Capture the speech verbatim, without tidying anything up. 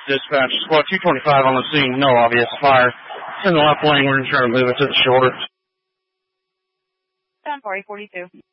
Dispatch, squad two twenty-five on the scene, no obvious fire. It's in the left lane, we're going to try to move it to the shoulder. ten forty forty-two.